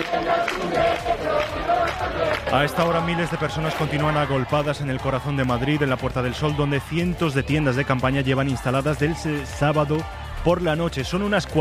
A esta hora miles de personas continúan agolpadas en el corazón de Madrid, en la Puerta del Sol, donde cientos de tiendas de campaña llevan instaladas desde el sábado por la noche. Son unas